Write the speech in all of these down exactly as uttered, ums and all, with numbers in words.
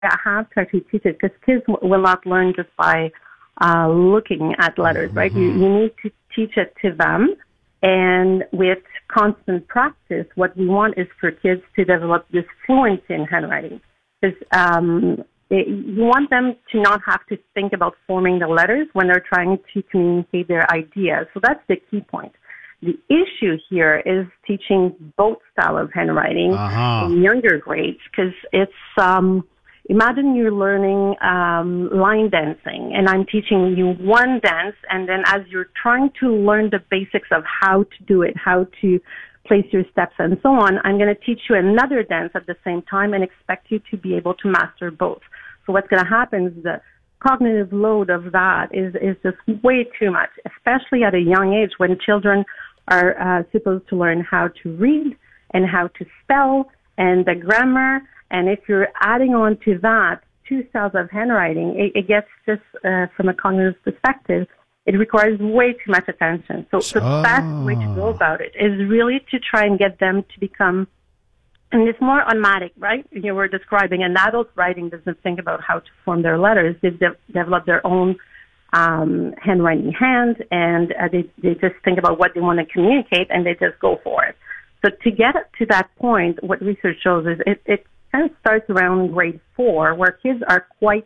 I have to actually teach it because kids will not learn just by uh, looking at letters, mm-hmm. right? You, you need to teach it to them. And with constant practice, what we want is for kids to develop this fluency in handwriting. Because um, it, you want them to not have to think about forming the letters when they're trying to communicate their ideas. So that's the key point. The issue here is teaching both style of handwriting uh-huh. in younger grades, because it's, um, imagine you're learning um, line dancing, and I'm teaching you one dance, and then as you're trying to learn the basics of how to do it, how to place your steps and so on, I'm going to teach you another dance at the same time and expect you to be able to master both. So what's going to happen is the cognitive load of that is, is just way too much, especially at a young age when children are uh, supposed to learn how to read and how to spell and the grammar. And if you're adding on to that two styles of handwriting, it, it gets just, uh, from a cognitive perspective, it requires way too much attention. So the oh. best way to go about it is really to try and get them to become, and it's more automatic, right? You were describing an adult writing doesn't think about how to form their letters. They've de- developed their own um, handwriting hand, and uh, they, they just think about what they want to communicate, and they just go for it. So to get to that point, what research shows is it, it kind of starts around grade four, where kids are quite,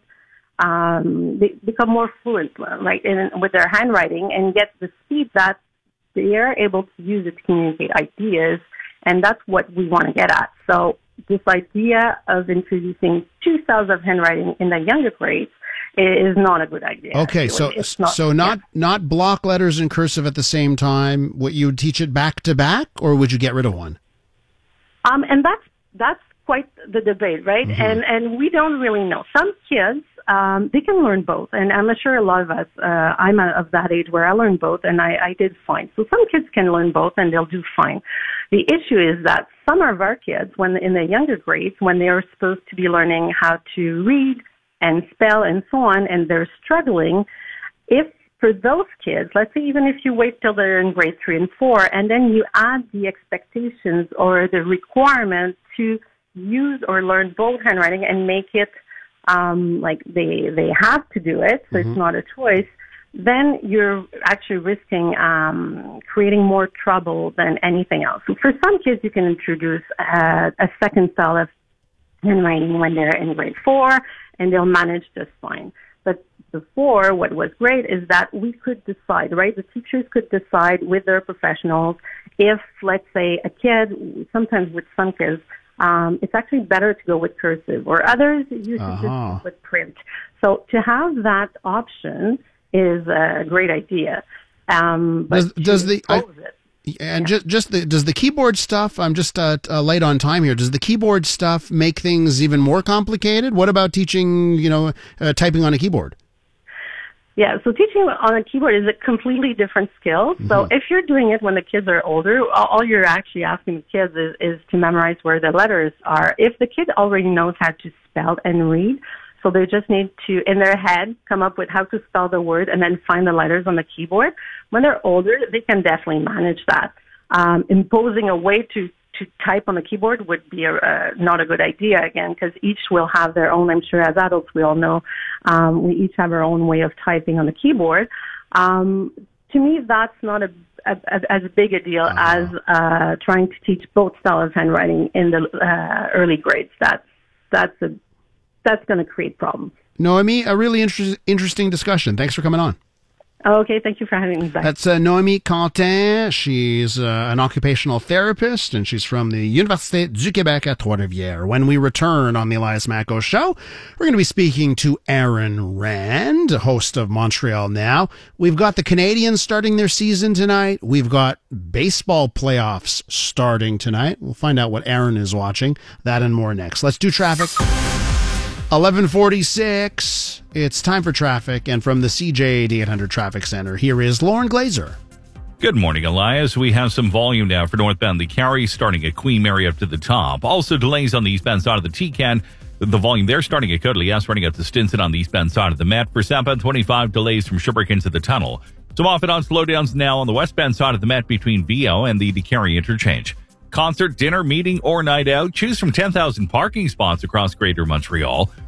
um, they become more fluent, right, in, with their handwriting and get the speed that they are able to use it to communicate ideas, and that's what we want to get at. So this idea of introducing two styles of handwriting in the younger grades is not a good idea. Okay, so not, so not yeah. not block letters in cursive at the same time. What, you would teach it back to back, or would you get rid of one? Um, and that's that's quite the debate, right? Mm-hmm. And and we don't really know. Some kids, um, they can learn both, and I'm sure a lot of us. Uh, I'm of that age where I learned both, and I, I did fine. So some kids can learn both, and they'll do fine. The issue is that some of our kids, when in the younger grades, when they are supposed to be learning how to read and spell and so on, and they're struggling, if for those kids, let's say even if you wait till they're in grade three and four, and then you add the expectations or the requirement to use or learn both handwriting and make it um, like they they have to do it, so mm-hmm. it's not a choice, then you're actually risking um, creating more trouble than anything else. So for some kids, you can introduce uh, a second style of handwriting when they're in grade four, and they'll manage just fine. But before, what was great is that we could decide, right? The teachers could decide with their professionals if, let's say, a kid, sometimes with some kids, um, it's actually better to go with cursive, or others you should uh-huh. just go with print. So to have that option is a great idea. Um, but does, does the I, and yeah. just just the does the keyboard stuff? I'm just uh, uh, late on time here. Does the keyboard stuff make things even more complicated? What about teaching, you know, uh, typing on a keyboard? Yeah, so teaching on a keyboard is a completely different skill. Mm-hmm. So if you're doing it when the kids are older, all you're actually asking the kids is, is to memorize where the letters are. If the kid already knows how to spell and read, so they just need to, in their head, come up with how to spell the word and then find the letters on the keyboard. When they're older, they can definitely manage that. Um, imposing a way to, to type on the keyboard would be a, uh, not a good idea, again, because each will have their own, I'm sure as adults we all know, um, we each have our own way of typing on the keyboard. Um, to me, that's not a, a, a, as big a deal uh-huh. as uh, trying to teach both styles of handwriting in the uh, early grades. That's, that's a that's going to create problems. Noémie, a really inter- interesting discussion. Thanks for coming on. Okay, thank you for having me back. That's uh, Noémie Quentin. She's uh, an occupational therapist, and she's from the Université du Québec à Trois-Rivières. When we return on the Elias Macko Show, we're going to be speaking to Aaron Rand, host of Montreal Now. We've got the Canadiens starting their season tonight. We've got baseball playoffs starting tonight. We'll find out what Aaron is watching. That and more next. Let's do traffic. eleven forty-six. It's time for traffic, and from the C J eighty eight hundred Traffic Center, here is Lauren Glazer. Good morning, Elias. We have some volume now for northbound the Carry, starting at Queen Mary up to the top. Also delays on the eastbound side of the T C A N. The volume there starting at Côte-Liesse, running up to Stinson on the eastbound side of the Met. For southbound twenty-five, delays from Sherbrooke into the tunnel. Some off and on slowdowns now on the westbound side of the Met between V O and the DeCarry interchange. Concert, dinner, meeting, or night out. Choose from ten thousand parking spots across Greater Montreal.